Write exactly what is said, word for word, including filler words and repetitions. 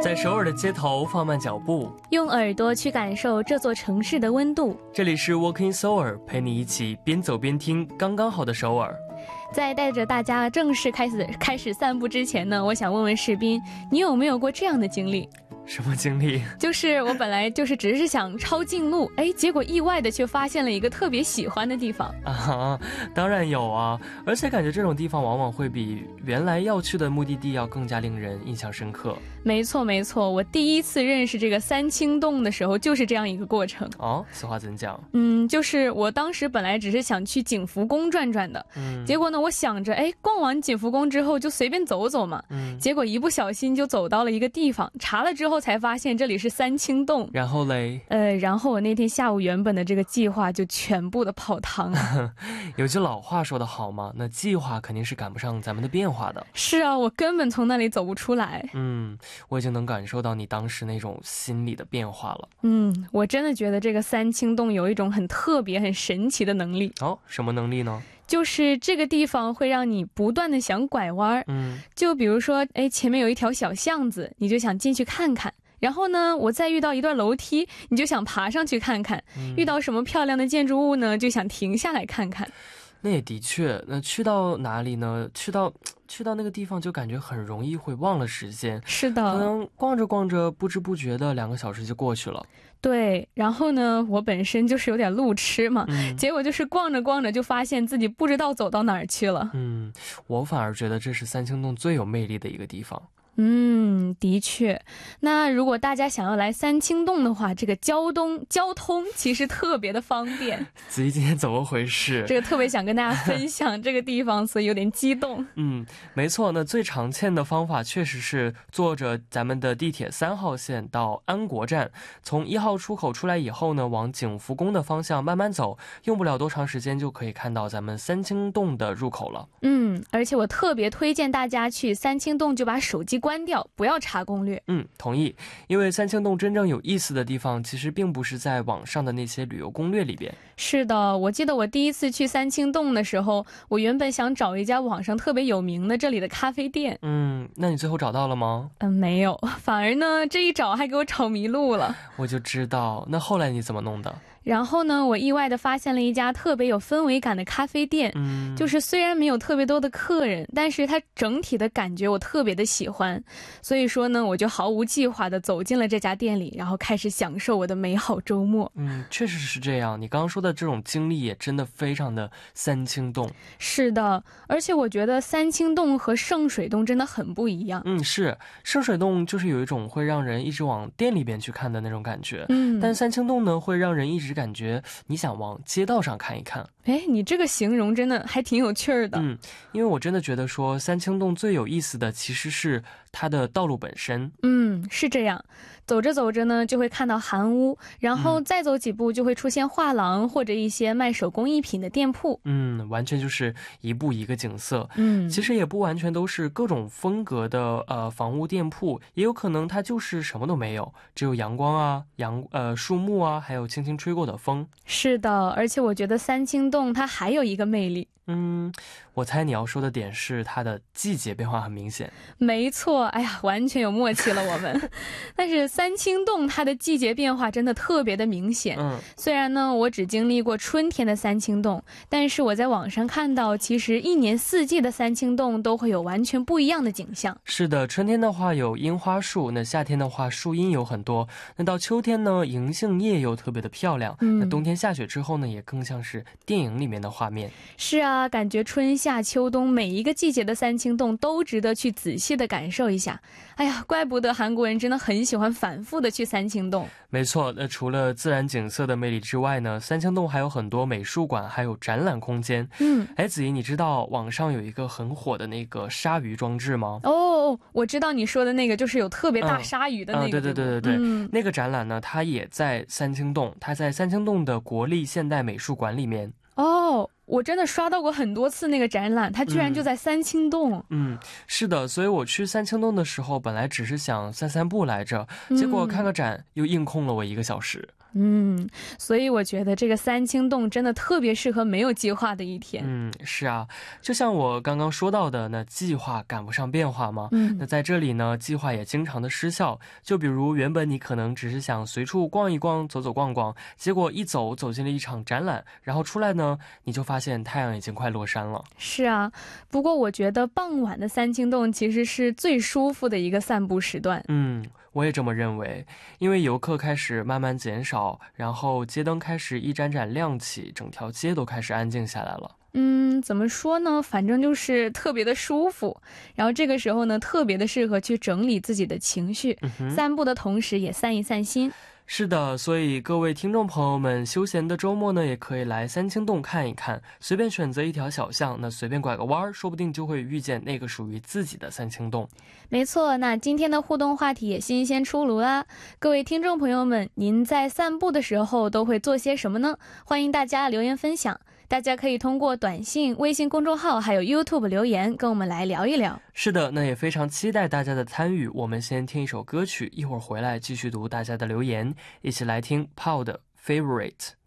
在首尔的街头放慢脚步， 用耳朵去感受这座城市的温度。 这里是 Walking Seoul， 陪你一起边走边听刚刚好的首尔。 在带着大家正式开始开始散步之前呢，我想问问士斌，你有没有过这样的经历？ 什么经历？ 就是我本来就是只是想抄近路，哎，结果意外的却发现了一个特别喜欢的地方啊。当然有啊，而且感觉这种地方往往会比原来要去的目的地要更加令人印象深刻。 没错没错，我第一次认识这个三清洞的时候就是这样一个过程。 哦，此话怎讲？ 嗯，就是我当时本来只是想去景福宫转转的，嗯，结果呢我想着哎，逛完景福宫之后就随便走走嘛，嗯，结果一不小心就走到了一个地方，查了之后才发现这里是三清洞。 然后嘞？ 呃，然后我那天下午原本的这个计划就全部的泡汤了。 有句老话说得好嘛，那计划肯定是赶不上咱们的变化的。 是啊，我根本从那里走不出来。 嗯，我已经能感受到你当时那种心理的变化了。 嗯，我真的觉得这个三清洞有一种很特别很神奇的能力。 哦，什么能力呢？ 就是这个地方会让你不断的想拐弯。嗯，就比如说哎，前面有一条小巷子，你就想进去看看，然后呢我再遇到一段楼梯，你就想爬上去看看，嗯，遇到什么漂亮的建筑物呢，就想停下来看看。 那也的确，那去到哪里呢？去到去到那个地方就感觉很容易会忘了时间。 是的， 可能逛着逛着不知不觉的两个小时就过去了。 对，然后呢我本身就是有点路痴嘛，嗯，结果就是逛着逛着就发现自己不知道走到哪儿去了。 嗯，我反而觉得这是三清洞最有魅力的一个地方。 嗯，的确。那如果大家想要来三清洞的话，这个交通交通其实特别的方便。 子怡今天怎么回事？ 这个特别想跟大家分享这个地方，所以有点激动。 嗯，没错，那最常见的方法确实是坐着咱们的地铁三号线到安国站，从一号出口出来以后呢，往景福宫的方向慢慢走，用不了多长时间就可以看到咱们三清洞的入口了。 嗯，而且我特别推荐大家去三清洞就把手机关掉，不要查攻略。 嗯，同意。因为三清洞真正有意思的地方其实并不是在网上的那些旅游攻略里边。 是的，我记得我第一次去三清洞的时候，我原本想找一家网上特别有名的这里的咖啡店。 嗯，那你最后找到了吗？ 嗯，没有，反而呢这一找还给我找迷路了。 我就知道，那后来你怎么弄的？ 然后呢我意外的发现了一家特别有氛围感的咖啡店，嗯，就是虽然没有特别多的客人，但是它整体的感觉我特别的喜欢，所以说呢我就毫无计划的走进了这家店里，然后开始享受我的美好周末。 嗯，确实是这样，你刚刚说的这种经历也真的非常的三清洞。 是的，而且我觉得三清洞和圣水洞真的很不一样。 嗯，是，圣水洞就是有一种会让人一直往店里边去看的那种感觉，嗯，但三清洞呢会让人一直感觉你想往街道上看一看。 哎，你这个形容真的还挺有趣儿的。 嗯，因为我真的觉得说三清洞最有意思的其实是它的道路本身。 嗯，是这样，走着走着呢就会看到韩屋，然后再走几步就会出现画廊或者一些卖手工艺品的店铺。 嗯，完全就是一步一个景色。嗯，其实也不完全都是各种风格的呃房屋店铺，也有可能它就是什么都没有，只有阳光啊阳呃树木啊，还有轻轻吹过的风。 是的，而且我觉得三清洞它还有一个魅力。 嗯，我猜你要说的点是它的季节变化很明显。 没错，哎呀，完全有默契了我们。但是三清洞它的季节变化真的特别的明显。嗯，虽然呢我只经历过春天的三清洞，但是我在网上看到其实一年四季的三清洞都会有完全不一样的景象。 是的，春天的话有樱花树，那夏天的话树荫有很多，那到秋天呢银杏叶又特别的漂亮。嗯，那冬天下雪之后呢也更像是电影里面的画面。 是啊，感觉春夏秋冬每一个季节的三清洞都值得去仔细的感受一下。哎呀，怪不得韩国人真的很喜欢反复的去三清洞。 没错，那除了自然景色的魅力之外呢，三清洞还有很多美术馆还有展览空间。嗯，哎，子怡，你知道网上有一个很火的那个鲨鱼装置吗？ 哦，我知道你说的那个，就是有特别大鲨鱼的那个。嗯， 对对对对对，嗯，那个展览呢它也在三清洞，它在三清洞的国立现代美术馆里面。 哦，我真的刷到过很多次那个展览，它居然就在三清洞。 嗯，嗯，是的，所以我去三清洞的时候本来只是想散散步来着，结果看个展又硬空了我一个小时。 嗯，所以我觉得这个三清洞真的特别适合没有计划的一天。 嗯，是啊，就像我刚刚说到的，那计划赶不上变化嘛。 嗯， 那在这里呢，计划也经常的失效。就比如原本你可能只是想随处逛一逛，走走逛逛，结果一走走进了一场展览，然后出来呢，你就发现太阳已经快落山了。 是啊，不过我觉得傍晚的三清洞其实是最舒服的一个散步时段。 嗯，我也这么认为，因为游客开始慢慢减少，然后街灯开始一盏盏亮起，整条街都开始安静下来了。 嗯，怎么说呢？反正就是特别的舒服。然后这个时候呢，特别的适合去整理自己的情绪， 嗯、 散步的同时也散一散心。 是的，所以各位听众朋友们，休闲的周末呢，也可以来三清洞看一看，随便选择一条小巷，那随便拐个弯，说不定就会遇见那个属于自己的三清洞。 没错，那今天的互动话题也新鲜出炉啦！各位听众朋友们，您在散步的时候都会做些什么呢？欢迎大家留言分享。大家可以通过短信、微信公众号还有 YouTube 留言跟我们来聊一聊。 是的，那也非常期待大家的参与。我们先听一首歌曲，一会儿回来继续读大家的留言，一起来听 Paul 的 Favorite。